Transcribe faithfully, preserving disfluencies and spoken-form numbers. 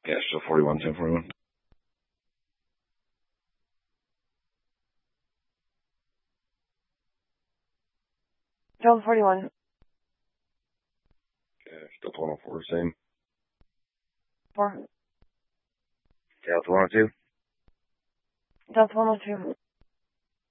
Yeah, still forty-one, ten forty-one. Delta forty-one. Yeah, still one oh four, same. four. Delta one oh two. Delta one oh two.